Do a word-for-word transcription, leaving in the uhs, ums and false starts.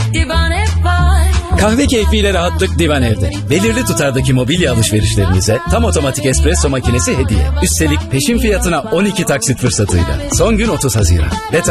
Divane var. Kahve keyfiyle rahatlık Divan Ev'de. Belirli tutardaki mobilya alışverişlerinize tam otomatik espresso makinesi hediye. Üstelik peşin fiyatına on iki taksit fırsatıyla. Son gün otuz Haziran. Detay